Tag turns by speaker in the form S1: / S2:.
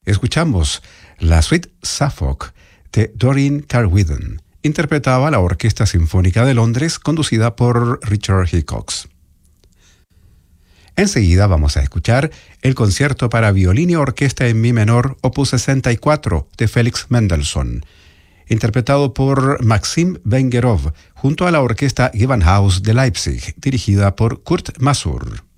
S1: Escuchamos la suite Suffolk de Doreen Carwithen. Interpretaba la Orquesta Sinfónica de Londres, conducida por Richard Hickox. Enseguida vamos a escuchar el concierto para violín y orquesta en mi menor, opus 64, de Félix Mendelssohn, interpretado por Maxim Vengerov, junto a la orquesta Gewandhaus de Leipzig, dirigida por Kurt Masur.